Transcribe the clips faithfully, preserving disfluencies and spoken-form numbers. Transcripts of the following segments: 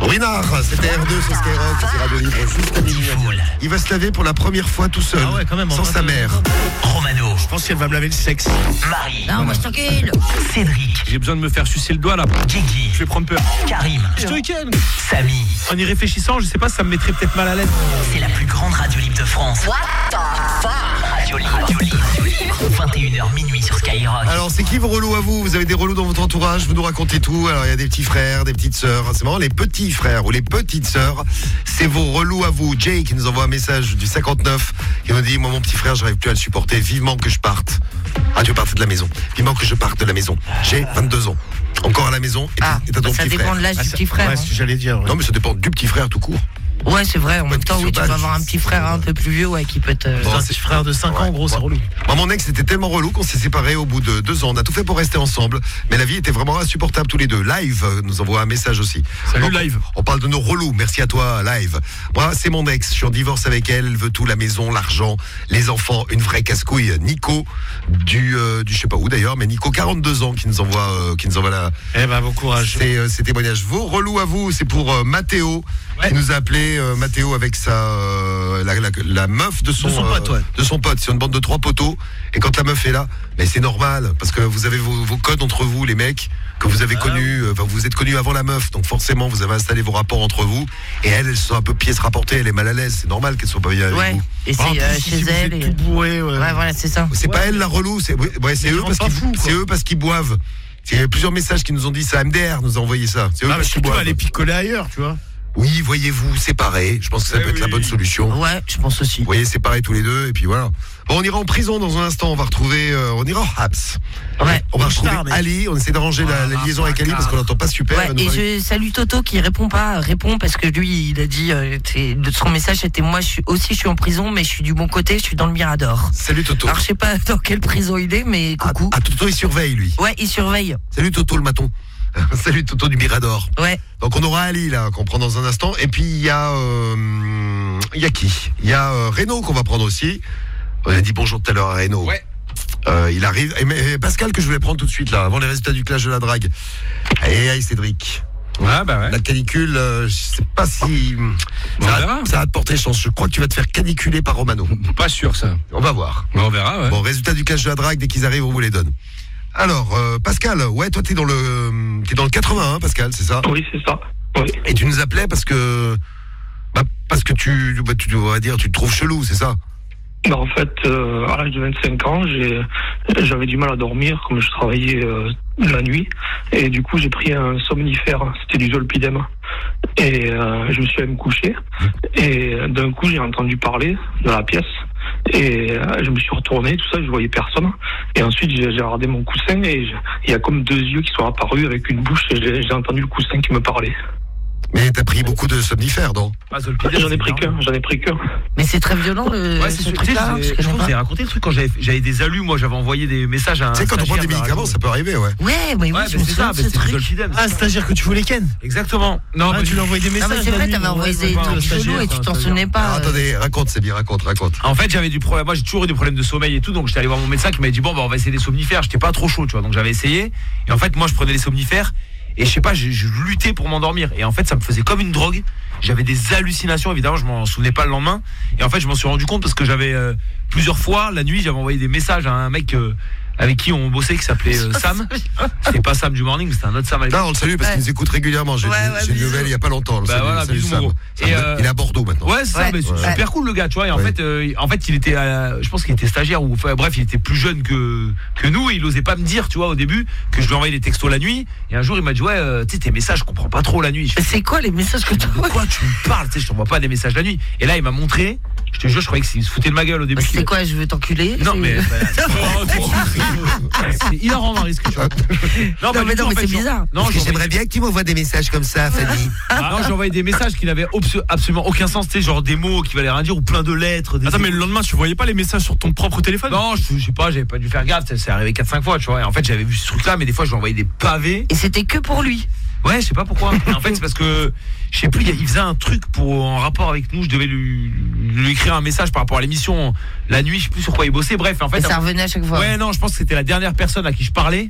Ruinard, c'était R deux sur Skyrock, c'est Radio Libre, juste à minuit. Il va se laver pour la première fois tout seul, ah ouais, quand même, sans sa mère. Romano. Je pense qu'elle va me laver le sexe. Marie. Non, moi je tranquille. Cédric. J'ai besoin de me faire sucer le doigt là. Guigui. Je vais prendre peur. Karim. Je te week-end. Samy. En y réfléchissant, je sais pas, ça me mettrait peut-être mal à l'aise. C'est la plus grande radio libre de France. What the fuck? Radio Libre. Radio Libre. vingt et une heures minuit sur Skyrock. Alors c'est qui vos relous à vous? Vous avez des relous dans votre entourage? Vous nous racontez tout. Alors il y a des petits frères, des petites sœurs. C'est marrant, les petits frères ou les petites sœurs, c'est vos relous à vous. Jay qui nous envoie un message du cinquanteneuf qui nous dit: moi mon petit frère, j'arrive plus à le supporter. Vivement que je parte. Ah, tu veux partir de la maison. Vivement que je parte de la maison. J'ai vingt-deux ans. Encore à la maison. Et Ah, t'as ton bah, ça petit dépend frère. de l'âge Ah, du ça- petit frère. Ouais, hein. c'est ce que j'allais dire. Ouais. Non mais ça dépend du petit frère tout court. Ouais, c'est vrai. En Pas même de temps, oui, tu sauvage. vas avoir un petit frère un peu plus vieux, ouais, qui peut te. Bon, C'est un c'est- petit frère de cinq ans, Ouais. gros, c'est Ouais. relou. Moi, mon ex était tellement relou qu'on s'est séparés au bout de deux ans. On a tout fait pour rester ensemble, mais la vie était vraiment insupportable tous les deux. Live euh, nous envoie un message aussi. Salut, Donc, Live. On parle de nos relous. Merci à toi, Live. Moi, c'est mon ex. Je suis en divorce avec elle. Elle veut tout, la maison, l'argent, les enfants, une vraie casse-couille. Nico, du, euh, du je sais pas où d'ailleurs, mais Nico, quarante-deux ans, qui nous envoie, euh, qui nous envoie la, Eh ben, bon courage. ces, euh, ces témoignages. Vos relous à vous, c'est pour euh, Mathéo, Ouais. qui nous a appelé. euh, Mathéo avec sa euh, la, la, la meuf de son, De son pote, ouais. de son pote. C'est une bande de trois poteaux. Et quand la meuf est là, mais c'est normal parce que vous avez vos, vos codes entre vous, les mecs, que vous avez Ah, connus. euh, Enfin, vous êtes connus avant la meuf, donc forcément vous avez installé vos rapports entre vous. Et elle, elle se sent un peu pièce rapportée. Elle est mal à l'aise. C'est normal qu'elle soit pas bien avec Ouais. vous. Et c'est En plus, euh, si chez vous elle. êtes Et... tout bourré, ouais. Ouais, voilà, c'est ça. C'est Ouais, pas elle la relou, c'est ouais, ouais, c'est Mais eux ils parce rendent qu'ils pas fou, quoi. c'est eux parce qu'ils boivent. Il y a plusieurs messages qui nous ont dit ça. M D R nous a envoyé ça. C'est eux Ah, mais parce qu'ils surtout, boivent. elle est picolée ailleurs, tu vois. Oui, voyez-vous, séparés. Je pense que ça Eh peut être la oui. bonne solution. Ouais, je pense aussi. Vous voyez, séparés tous les deux, et puis voilà. Bon, on ira en prison dans un instant. On va retrouver, euh, on ira en Haps. Ouais. On va retrouver Star, mec. Ali. On essaie d'arranger la, la Voilà, liaison avec Ali parce qu'on l'entend pas super. Ouais, Elle va nous et parler- je salue Toto qui répond pas, répond parce que lui il a dit euh, c'est- de son message c'était moi je suis aussi je suis en prison mais je suis du bon côté, je suis dans le Mirador. Salut Toto. Alors je sais pas dans quelle prison il est mais Ah, coucou. ah, Toto, il surveille lui. Ouais, il surveille. Salut Toto le maton. Salut Toto du Mirador. Ouais. Donc on aura Ali là qu'on prend dans un instant. Et puis il y a, euh, il y a qui Il y a euh, Renaud qu'on va prendre aussi. On a dit bonjour tout à l'heure à Renaud. Ouais. Euh, il arrive. Et, mais, Pascal que je voulais prendre tout de suite là, avant les résultats du clash de la drague. Allez, allez Cédric. Ouais, bah ouais. La canicule, euh, je sais pas si On ça, verra. va, ça va te porter chance. Je crois que tu vas te faire caniculer par Romano. Pas sûr, ça. On va voir. Mais on verra, ouais. Bon, résultat du clash de la drague, dès qu'ils arrivent, on vous les donne. Alors, euh, Pascal, ouais, toi t'es dans le, t'es dans le quatre-vingt-un, Pascal, c'est ça? Oui, c'est ça. Oui. Et tu nous appelais parce que, bah, parce que tu, bah, tu, on va dire, tu te trouves chelou, c'est ça? Bah, en fait, euh, à l'âge de vingt-cinq ans, j'ai, j'avais du mal à dormir, comme je travaillais euh, la nuit. Et du coup, j'ai pris un somnifère, c'était du zolpidem. Et euh, je me suis allé me coucher. Et d'un coup, j'ai entendu parler dans la pièce. Et euh, je me suis retourné, tout ça, je voyais personne. Et ensuite, j'ai, j'ai regardé mon coussin et je- il y a comme deux yeux qui sont apparus avec une bouche. Et j'ai, j'ai entendu le coussin qui me parlait. Mais t'as pris beaucoup de somnifères, non? Pas Zolpidem, J'en ai c'est pris énorme. qu'un, j'en ai pris qu'un. Mais c'est très violent le Ouais, c'est ce sûr. Tu truc sais, là. j'ai- je crois que j'ai raconté le truc quand j'avais j'avais des alus, moi j'avais envoyé des messages à un Tu sais, quand on prend stagiaire des de la médicaments, radio. ça peut arriver, ouais. Ouais, mais oui, Ouais, je mais me c'est souviens ça, de mais ce c'est du truc. Zolpidem. Ah, c'est-à-dire que tu voulais Ken. Exactement. Non, Ah, mais tu lui as envoyé des Non messages. mais c'est la vrai, nuit, t'avais ouais, envoyé ouais, des ouais, trucs le chelous stagiaire, et tu ça, t'en ça, souvenais Alors, pas. euh. attendez, raconte, c'est bien, raconte, raconte. En fait, j'avais du problème. Moi, j'ai toujours eu des problèmes de sommeil et tout, donc j'étais allé voir mon médecin qui m'a dit bon, bah, on va essayer des somnifères. J'étais pas trop chaud, tu vois, donc j'avais essayé. Et en fait, moi, je prenais les somnifères et je sais pas, je, je luttais pour m'endormir. Et en fait, ça me faisait comme une drogue. J'avais des hallucinations, évidemment, je m'en souvenais pas le lendemain. Et en fait, je m'en suis rendu compte parce que j'avais euh, plusieurs fois la nuit, j'avais envoyé des messages à un mec euh, avec qui on bossait qui s'appelait euh, Sam. C'était pas Sam du morning, mais c'était un autre Sam. Avec Non, on le salue parce Ouais. qu'il nous écoute régulièrement. J'ai Ouais, une- ouais, j'ai une bisous. nouvelle il y a pas longtemps. On le Bah salue, voilà, salut bisous, Sam. gros. Sam, Et, euh, il est à Bordeaux maintenant. Ouais, c'est ça, Ouais. mais c'est Ouais. super cool le gars, tu vois. Et en Ouais. fait, euh, en fait, il était, à- je pense qu'il était stagiaire ou, enfin, bref, il était plus jeune que que nous. Et il osait pas me dire, tu vois, au début, que je lui envoyais des textos la nuit. Et un jour, il m'a dit ouais, euh, tu sais, tes messages, je comprends pas trop la nuit. Je fais, C'est quoi les messages que tu de quoi tu me parles, tu sais, je t'envoie pas des messages la nuit. Et là, il m'a montré. Je te jure, je croyais qu'il se foutait de ma gueule au début. C'est quoi, je veux t'enculer? Non C'est- mais c'est hilarant Marie ce que tu racontes. Non, pas mais du non, tout, mais en fait, c'est j'en- bizarre. Non, Parce que j'envoyais- j'aimerais bien que tu m'envoies des messages comme ça, Fanny. non, j'ai envoyé des messages qui n'avaient obs- absolument aucun sens, tu sais, genre des mots qui valaient rien dire ou plein de lettres. Des Attends, mais le lendemain, tu voyais pas les messages sur ton propre téléphone? Non, je, je sais pas, j'avais pas dû faire gaffe, ça c'est arrivé quatre cinq fois, tu vois. Et en fait, j'avais vu ce truc-là, mais des fois, je lui envoyais des pavés. Et c'était que pour lui. Ouais, je sais pas pourquoi. Et en fait, c'est parce que je sais plus, il y a- il faisait un truc pour en rapport avec nous. Je devais lui, lui écrire un message par rapport à l'émission la nuit. Je sais plus sur quoi il bossait. Bref, en fait, Et ça revenait à chaque fois. ouais, non, je pense que c'était la dernière personne à qui je parlais.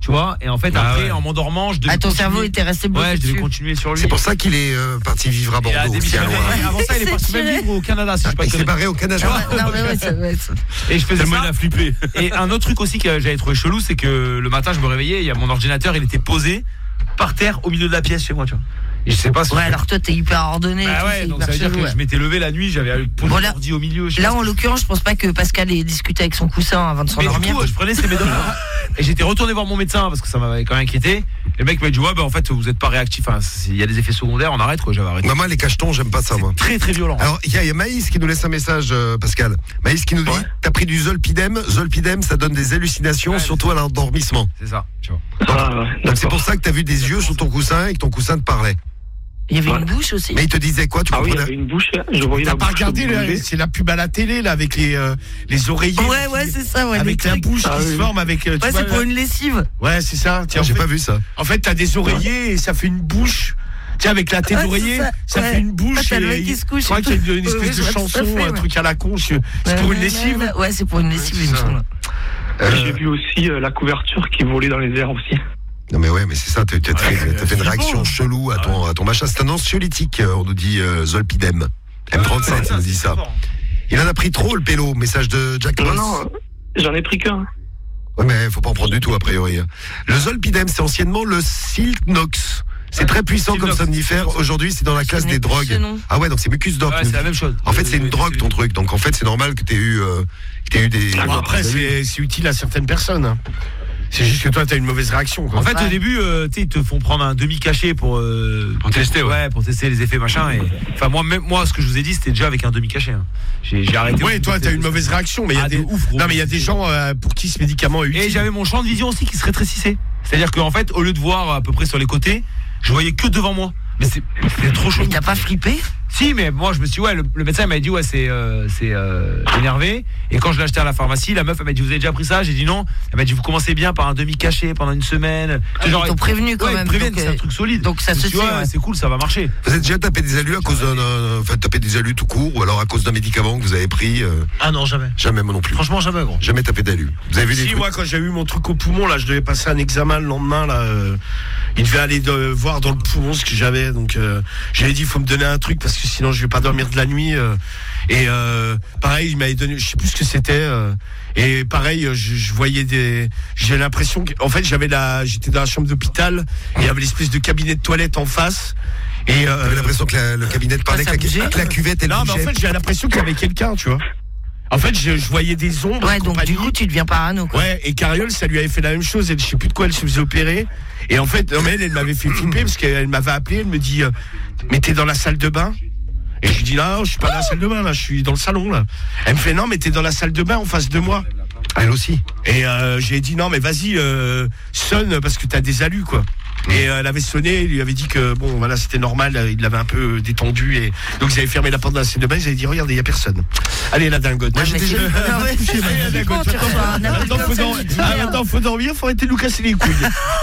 tu vois. Et en fait, Ah après, ouais. en m'endormant, je devais Ah, ton continuer- cerveau était resté bloqué Ouais, je devais dessus. continuer sur lui. C'est pour ça qu'il est euh, parti vivre à Il a Bordeaux. aussi, démissionné. alors, Avant ça, il est C'est parti même tiré. vivre au Canada, si je dis pas il de s'est conneries. barré au Canada. Non, mais ouais, ça va être- Et je faisais Tellement il ça. a flippé. Et un autre truc aussi que j'avais trouvé chelou, c'est que le matin, je me réveillais, il y a mon ordinateur, il était posé par terre au milieu de la pièce chez moi, tu vois. Et je sais pas si Ouais, alors toi, t'es hyper ordonné. et Bah tout, ouais, c'est donc hyper ça veut dire chelou, que ouais. je m'étais levé la nuit, j'avais posé Voilà. l'ordi au milieu. je sais Là, pas en ce que- l'occurrence, je pense pas que Pascal ait discuté avec son coussin avant de Mais du s'endormir. coup, je prenais ces médocs et j'étais retourné voir mon médecin parce que ça m'avait quand même inquiété. Et le mec m'a dit ouais, bah en fait, vous êtes pas réactif. Enfin, il y a des effets secondaires, on arrête quoi. J'avais arrêté. Maman, les cachetons, j'aime pas ça, moi. Très très violent. Alors, il y, a- il y a Maïs qui nous laisse un message, euh, Pascal. Maïs qui nous dit Ouais. t'as pris du zolpidem. Zolpidem, ça donne des hallucinations, Ouais, surtout à l'endormissement. C'est ça, tu vois. Ah, ouais, Donc, c'est d'accord. pour ça que t'as vu des yeux sur ton coussin et que ton coussin te parlait. Il y avait Ouais. une bouche aussi. Mais il te disait quoi? Tu Ah oui, il y comprenais? avait une bouche, je voyais T'as la pas bouche regardé là, bouger. c'est la pub à la télé là avec les euh, les oreillers. Ouais, ouais, c'est ça, ouais. Avec les la trucs. bouche Ah qui oui. se forme avec. euh, tu Ouais, vois, c'est pour là. une lessive. Ouais, c'est ça. Tiens, en J'ai fait, pas vu ça. en fait, t'as des oreillers et ça fait une bouche. Tiens, avec la tête Ouais, d'oreiller, c'est ça. ça, Ouais. fait une bouche. Ah, t'as le et mec qui se couche Je crois et qu'il y a tout. une, une espèce Ouais, de je vois tout à chanson, fait, un ouais. truc à la con. je- C'est pour une lessive. Ouais, c'est pour une lessive, Ouais, il me c'est ça. semble. Euh, J'ai vu aussi euh, la couverture qui volait dans les airs aussi. Non mais ouais, mais c'est ça, t'as t'as fait, Ouais, t'as fait une c'est réaction bon. chelou à ton, à ton machin. C'est un anxiolytique, euh, on nous dit euh, Zolpidem. M trente-sept, il nous dit ça. Il en a pris trop, le pélo. Message de Jack Non, Boss. non, euh, j'en ai pris qu'un. Ouais, mais faut pas en prendre du tout, a priori. Le Zolpidem, c'est anciennement le Silknox. C'est très puissant comme Silknox. somnifère. Aujourd'hui, c'est dans la classe Je des n'ai plus ce drogues. nom. Ah ouais, donc c'est Mucus Doc. Ouais, c'est la même chose. En fait, c'est une drogue, ton truc. Donc en fait, c'est normal que t'aies eu, euh, que t'aies eu des. Bon, après, c'est c'est utile à certaines personnes. hein. C'est juste que toi, t'as une mauvaise réaction. quoi. En fait, Ouais. au début, euh, tu sais, ils te font prendre un demi-cachet pour euh, Pour tester, ouais. pour tester les effets machin. Et enfin, moi, même moi, ce que je vous ai dit, c'était déjà avec un demi-cachet. hein. J'ai j'ai arrêté. Ouais, toi, t'as une mauvaise réaction, mais il y a Ah, des de ouf, gros. non, mais il y a des gens euh, pour qui ce médicament est utile. Et j'avais mon champ de vision aussi qui se rétrécissait. C'est-à-dire qu'en fait, au lieu de voir à peu près sur les côtés, je voyais que devant moi. Mais c'est c'était trop chaud. Mais t'as pas flippé? Si, mais moi je me suis dit, ouais, le, le médecin m'a dit ouais, c'est euh, c'est euh, énervé. Et quand je l'ai acheté à la pharmacie, la meuf elle m'a dit vous avez déjà pris ça? J'ai dit non. Elle m'a dit vous commencez bien par un demi cachet pendant une semaine. Ah, ils t'ont prévenu quand ouais, ils même, préviennent, donc, c'est un euh, truc solide. donc ça Je me se suis dit, tient, ouais, ouais. c'est cool, ça va marcher. Vous avez déjà tapé des alus à cause d'un, euh, enfin, tapé des alus tout court, ou alors à cause d'un médicament que vous avez pris euh, Ah non, jamais. Jamais, moi non plus. Franchement, jamais, gros. Jamais tapé d'alus. Vous avez vu des Si, trucs? moi, quand j'ai eu mon truc au poumon, là, je devais passer un examen le lendemain, là. euh, il devait aller de, voir dans le poumon ce que j'avais. Donc, euh, j'avais dit, il faut me donner un truc parce que sinon, je vais pas dormir de la nuit. euh, et euh, pareil, il m'avait donné, je sais plus ce que c'était. euh, et pareil, je, je voyais des. J'ai l'impression que, en fait, j'avais la, j'étais dans la chambre d'hôpital. Et il y avait l'espèce de cabinet de toilette en face. Et euh, J'avais l'impression que la- le cabinet parlait, ça que la, bougeait que la cuvette, elle non, mais en bougeait. fait, j'ai l'impression qu'il y avait quelqu'un, tu vois. En fait, je, je voyais des ombres. Ouais, et donc compagnie. du coup, tu deviens parano, quoi. Ouais, et Cariole, ça lui avait fait la même chose. Elle, je sais plus de quoi elle se faisait opérer. Et en fait, non, mais elle, elle m'avait fait flipper parce qu'elle m'avait appelé. Elle me dit, euh, mais t'es dans la salle de bain? Et je lui dis, non, je suis pas dans la salle de bain, là. Je suis dans le salon, là. Elle me fait, non, mais t'es dans la salle de bain en face de moi. Elle aussi. Et euh, j'ai dit, non, mais vas-y, euh, sonne parce que t'as des alus, quoi. Et euh, elle avait sonné, il lui avait dit que bon voilà c'était normal, il l'avait un peu détendu et donc ils avaient fermé la porte de la salle de bain, ils avaient dit regardez il y a personne. Allez la dingote. Ah, mais c'est- Ah ouais, c'est flippant, tu reçois un appel Maintenant comme faut, ça, dor- tu te dis, ah, merde. maintenant, faut dormir, faut arrêter de nous casser les couilles.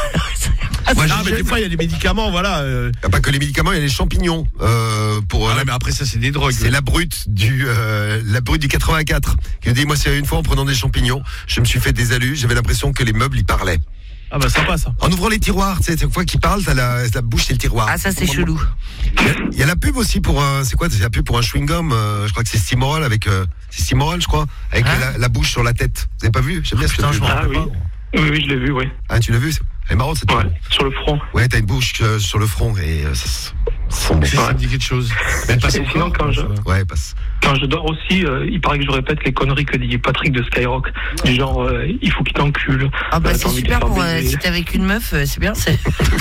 Moi, non j'ai- mais des fois il y a des médicaments voilà. euh, Il y a pas que les médicaments, il y a les champignons. Euh, pour, ah euh, ouais, mais après ça c'est des drogues. c'est la brute du euh, la brute du quatre-vingt-quatre qui nous dit moi c'est une fois en prenant des champignons, je me suis fait des alus, j'avais l'impression que les meubles y parlaient. Ah bah sympa ça. En ouvrant les tiroirs, tu sais, chaque fois qu'il parle, t'as la, la bouche c'est le tiroir. Ah, ça, c'est chelou. Il y a- il y a la pub aussi pour un, c'est quoi, c'est la pub pour un chewing gum, euh, je crois que c'est Stimorol avec, euh, c'est Stimorol je crois, avec Hein la, la bouche sur la tête. Vous avez pas vu? J'aime bien cette Putain, je pub. m'en Ah rappelle oui. pas. Oui, oui, je l'ai vu, oui. Ah tu l'as vu? Elle est marrante cette Ouais, pub. sur le front. Ouais, t'as une bouche euh, sur le front et euh, ça, ça sent bon. Si, ça me dit quelque chose. Mais elle passe Et sinon, encore, quand je- ça va. Ouais, passe. Quand je dors aussi, euh, il paraît que je répète les conneries que dit Patrick de Skyrock. Du genre, euh, il faut qu'il t'encule. Ah bah Euh, c'est t'as envie de super faire pour euh, baiser. si t'es avec une meuf, euh, c'est bien. C'est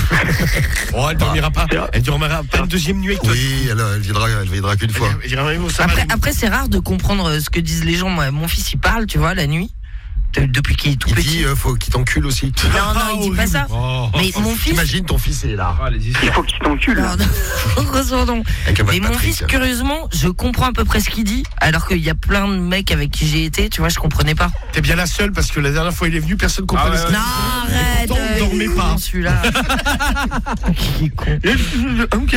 Oh elle dormira pas. C'est vrai. Elle dormira pas une deuxième nuit avec toi. Oui, elle, elle viendra, elle viendra qu'une fois. Elle dira, oh, ça va, après, elle- après c'est rare de comprendre euh, ce que disent les gens. Moi, mon fils il parle, tu vois, la nuit, de- depuis qu'il est tout Il petit. dit, euh, faut qu'il t'encule aussi. Non, non, il dit pas ça. Oh. Mais mon fils. T'imagines ton fils est là. Ah, les histoires. Il faut qu'il t'encule. Non, non, heureusement non. Avec la voix Mais de mon Patrick. fils, curieusement, je comprends à peu près ce qu'il dit, alors qu'il y a plein de mecs avec qui j'ai été, tu vois, je comprenais pas. T'es bien la seule parce que la dernière fois il est venu, personne comprenait Ah ouais, ce ouais. qu'il Non, arrête. pourtant, on euh, dormait il est pas. con, celui-là. Qui est con. disait. Ok.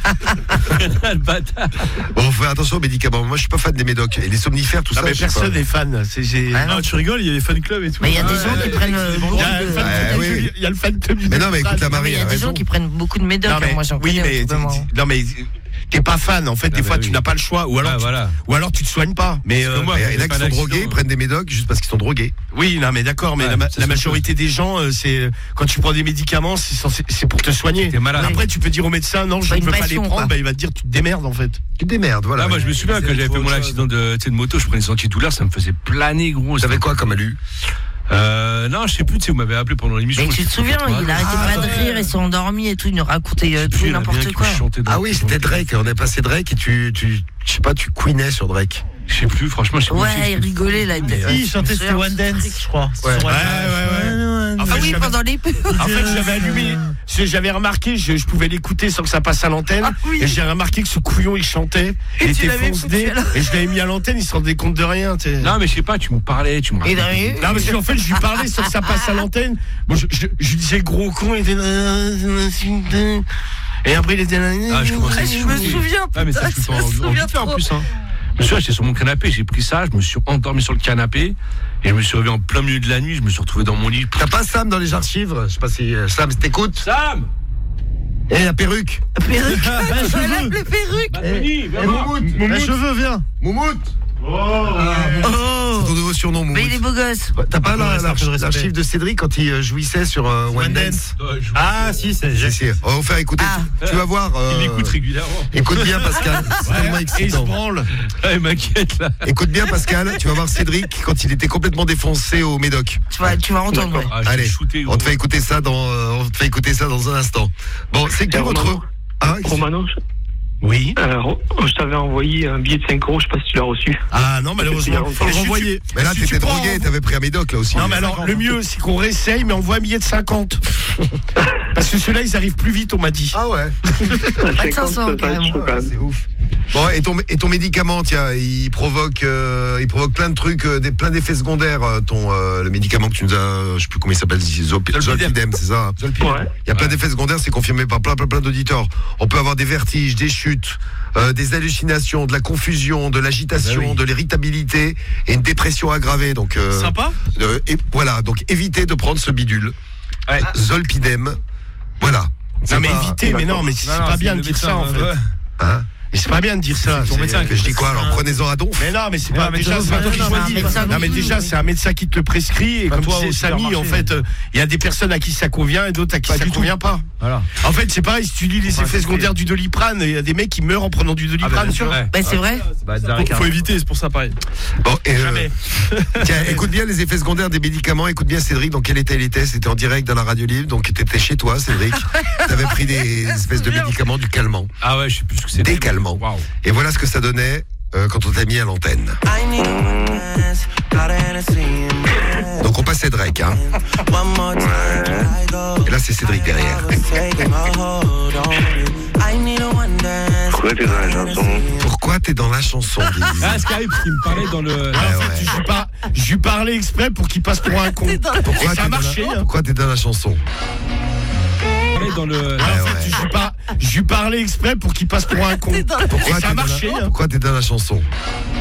Le bâtard. Bon, faut faire attention aux médicaments. Moi, je suis pas fan des médocs. Et les somnifères, tout Non ça. mais je sais personne pas. n'est fan. C'est j'ai- Ah non. Non, tu rigoles, il y a fan clubs et tout. Mais il y a des gens qui prennent euh, beaucoup Il y a le de- fan Ouais, club oui. du- il y a le fan club du Mais non, mais écoute la Non, mais Marie, il y a a des raison. gens qui prennent beaucoup de médocs. Non, mais, hein, moi j'en oui, connais. mais, autour de moi. non, mais t'es pas fan, en fait, des Ah, fois bah tu oui. n'as pas le choix, ou alors, Ah, tu, voilà. ou alors tu te soignes pas. Mais Parce que euh, moi, Il y en j'ai a qui pas sont d'accident. drogués, ils prennent des médocs juste parce qu'ils sont drogués. oui, non, mais d'accord, mais Ouais, la, ma- ça, la c'est majorité des gens, euh, c'est quand tu prends des médicaments, c'est censé- c'est pour te soigner. T'es malade. Après, tu peux dire au médecin, non, je Pas ne une veux pas les pression, prendre, quoi. bah, il va te dire, tu te démerdes, en fait. Tu te démerdes, voilà. Ah, moi je me souviens C'est quand j'avais autre fait mon chose. accident de, tu sais, de moto, je prenais des antidouleurs, ça me faisait planer gros. T'avais quoi comme alu? Euh, non, je sais plus, tu sais, vous m'avez appelé pendant l'émission. Mais tu te souviens, il a arrêté Ah, pas de rire et s'est endormi et tout, il nous racontait euh, tout et n'importe quoi. Ah oui, c'était Drake. On est passé Drake et tu, tu, je sais pas, tu queenais sur Drake. Je sais plus, franchement, je sais plus. Ouais, il rigolait là. Si, il chantait sur One Dance, je crois. Ouais. Sur One Ouais, Dance. ouais, ouais. En Ah fait, oui, j'avais- pendant les pubs. En fait, j'avais allumé, c'est- j'avais remarqué, je, je pouvais l'écouter sans que ça passe à l'antenne, Ah oui. et j'ai remarqué que ce couillon il chantait, il tu était l'avais foncé, foutu, là. et je l'avais mis à l'antenne, il se rendait compte de rien. tu sais. Non, mais je sais pas, tu me parlais, tu me Et dans racontais. les- Non, parce qu'en fait, je lui parlais sans que ça passe à l'antenne. Bon, je, je, je lui disais gros con, il était. Et après, il était. Ah, je commençais à Ah, je me souffler. souviens, Ah, mais ça, putain, je me je me suis en, en souviens vite fait, en trop. plus, hein. Je me souviens, j'étais sur mon canapé, j'ai pris ça, je me suis endormi sur le canapé, et je me suis réveillé en plein milieu de la nuit, je me suis retrouvé dans mon lit. T'as pas Sam dans les archives? Je sais pas si euh, Sam t'écoute. Sam! Eh, la perruque. Perruque. Je l'appelle les perruques. Tony, viens Eh, voir. Moumout. Les cheveux, viens. Moumout. C'est ton nouveau surnom, Moumout. Mais il est beau gosse. T'as pas la- Ouais, c'est un la- peu de respect. l'archive de Cédric quand il euh, jouissait sur euh, One One Dance? Dance. Ah, si, c'est. Si, si. On va vous faire écouter. Ah. Tu, tu vas voir. euh, Il m'écoute régulièrement. Écoute bien, Pascal. C'est tellement Et il se excitant. branle. Ah, il m'inquiète là. Écoute bien, Pascal. Tu vas voir Cédric quand il était complètement défoncé au Médoc. Tu vas, tu vas entendre. Ouais. Ah, je Allez, l'ai shooté, gros. on te fait écouter ça dans, euh, on te fait écouter ça dans un instant. Bon, c'est qui Et votre. Romano Ah, Romano, je, Oui. euh, je t'avais envoyé un billet de cinq euros, je sais pas si tu l'as reçu. Ah non, malheureusement, faut le Je suis- renvoyer. mais là, Si t'étais tu prends- drogué, t'avais pris un Médoc là aussi. Non, mais alors, le mieux, c'est qu'on réessaye, mais on voit un billet de cinquante. Parce que ceux-là, ils arrivent plus vite, on m'a dit. Ah ouais. cinq cents, ça va être carrément. chaud, quand même. C'est ouf. Bon, et ton, et ton médicament, tiens, il provoque, euh, il provoque plein de trucs, euh, des, plein d'effets secondaires. euh, Ton, euh, le médicament que tu nous as, euh, je sais plus comment il s'appelle, Zolp- Zolpidem, c'est ça. Ouais. Il y a plein d'effets secondaires, c'est confirmé par plein, plein, plein d'auditeurs. On peut avoir des vertiges, des chutes, euh, des hallucinations, de la confusion, de l'agitation, Ben oui. de l'irritabilité et une dépression aggravée. Donc, euh, Sympa. euh, et voilà, donc évitez de prendre ce bidule. Ouais. Zolpidem. Voilà. C'est Non, mais pas- évitez, mais non, mais c'est pas bien de dire ça, en fait. Hein Mais c'est pas bien de dire ça. C'est- c'est- médecin qui- je dis quoi alors? Prenez-en à donf. Mais non, mais c'est Mais pas non, mais déjà toi, c'est pas toi qui non, mais un choisis. médecin Non, mais non déjà plus, c'est un médecin qui te le prescrit et Bah, comme toi disait aussi, Samy, t'as en remarqué. fait, euh, il y a des personnes à qui ça convient et d'autres à qui Pas ça du tout. convient pas. Voilà. En fait, c'est pareil, si tu lis les Enfin, effets c'est secondaires du Doliprane, il y a des mecs qui meurent en prenant du Doliprane. bien sûr. Ouais. Bah, c'est vrai. Bah, Faut, faut éviter, c'est pour ça pareil. Bon, et, euh, Jamais. tiens, écoute bien les effets secondaires des médicaments. Écoute bien Cédric, dans quel état il était. C'était en direct dans la radio libre, donc t'étais chez toi, Cédric. T'avais pris des espèces de médicaments, du calmant, Ah ouais, je sais plus ce que c'est. des calmants. Waouh. Et voilà ce que ça donnait euh, quand on t'a mis à l'antenne. Donc on passait Drake, hein. Et là c'est Cédric derrière. Pourquoi t'es dans la chanson? Pourquoi t'es dans la chanson, Guy Ah, ce qui arrive, parce qu'il me parlait dans le. Ouais, En fait, ouais. je lui par- je lui parlais exprès pour qu'il passe pour un con. Pourquoi Et ça a t'es dans la- marché. hein. Pourquoi t'es dans la chanson? il me parlait dans le. En Ouais, fait, ouais. je lui par- je lui parlais exprès pour qu'il passe pour un con. Pourquoi Et ça t'es a dans la- marché. hein. Pourquoi t'es dans la chanson?